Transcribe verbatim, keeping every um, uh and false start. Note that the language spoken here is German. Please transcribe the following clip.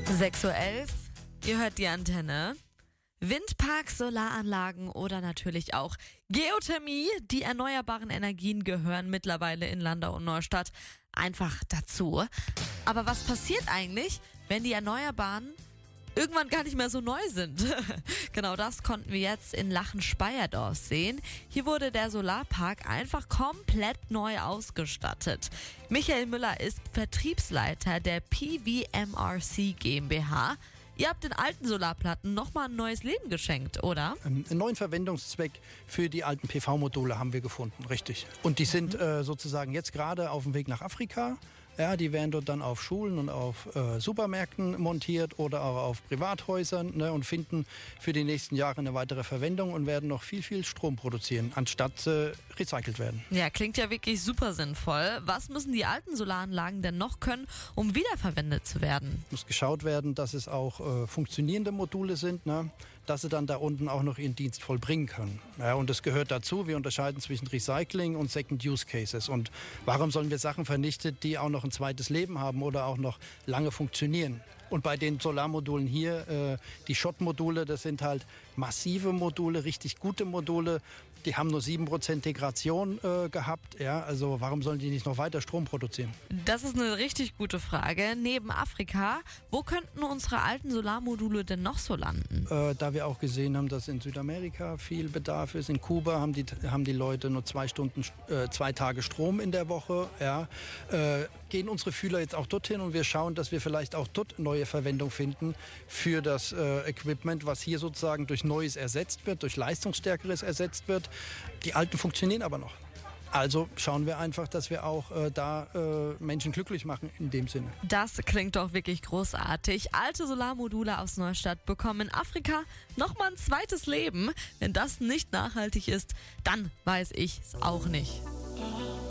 sechs Uhr elf, ihr hört die Antenne. Windparks, Solaranlagen oder natürlich auch Geothermie. Die erneuerbaren Energien gehören mittlerweile in Landau und Neustadt einfach dazu. Aber was passiert eigentlich, wenn die Erneuerbaren irgendwann gar nicht mehr so neu sind? Genau das konnten wir jetzt in Lachen-Speyerdorf sehen. Hier wurde der Solarpark einfach komplett neu ausgestattet. Michael Müller ist Vertriebsleiter der P V M R C GmbH. Ihr habt den alten Solarplatten nochmal ein neues Leben geschenkt, oder? Einen neuen Verwendungszweck für die alten P V-Module haben wir gefunden, richtig. Und die sind äh, sozusagen jetzt gerade auf dem Weg nach Afrika. Ja, die werden dort dann auf Schulen und auf äh, Supermärkten montiert oder auch auf Privathäusern, ne, und finden für die nächsten Jahre eine weitere Verwendung und werden noch viel, viel Strom produzieren, anstatt äh, recycelt werden. Ja, klingt ja wirklich super sinnvoll. Was müssen die alten Solaranlagen denn noch können, um wiederverwendet zu werden? Muss geschaut werden, dass es auch äh, funktionierende Module sind, ne, dass sie dann da unten auch noch ihren Dienst vollbringen können. Ja, und das gehört dazu. Wir unterscheiden zwischen Recycling und Second-Use-Cases. Und warum sollen wir Sachen vernichten, die auch noch ein zweites Leben haben oder auch noch lange funktionieren? Und bei den Solarmodulen hier, äh, die Schott-Module, das sind halt massive Module, richtig gute Module. Die haben nur sieben Prozent Degradation äh, gehabt. Ja, also warum sollen die nicht noch weiter Strom produzieren? Das ist eine richtig gute Frage. Neben Afrika, wo könnten unsere alten Solarmodule denn noch so landen? Äh, da wir auch gesehen haben, dass in Südamerika viel Bedarf ist. In Kuba haben die, haben die Leute nur zwei Stunden, äh, zwei Tage Strom in der Woche. Ja. Äh, gehen unsere Fühler jetzt auch dorthin und wir schauen, dass wir vielleicht auch dort neue Verwendung finden für das äh, Equipment, was hier sozusagen durch Neues ersetzt wird, durch Leistungsstärkeres ersetzt wird. Die alten funktionieren aber noch. Also schauen wir einfach, dass wir auch äh, da äh, Menschen glücklich machen in dem Sinne. Das klingt doch wirklich großartig. Alte Solarmodule aus Neustadt bekommen in Afrika nochmal ein zweites Leben. Wenn das nicht nachhaltig ist, dann weiß ich es auch nicht.